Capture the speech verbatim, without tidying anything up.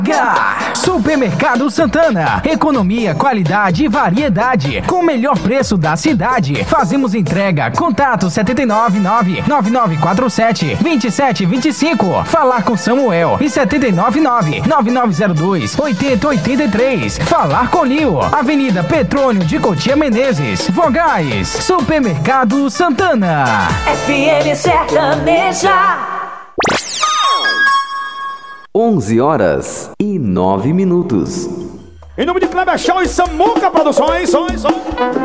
Supermercado Santana, economia, qualidade e variedade, com o melhor preço da cidade. Fazemos entrega. Contato sete nove nove, nove nove quatro sete, dois sete dois cinco. Falar com Samuel e sete nove nove, nove nove zero dois, oito zero oito três. Falar com Lio, Avenida Petrônio de Cotia Menezes, Vogais. Supermercado Santana. F M Sertaneja. onze horas e nove minutos. Em nome de Kleber Show e Samuca Produções.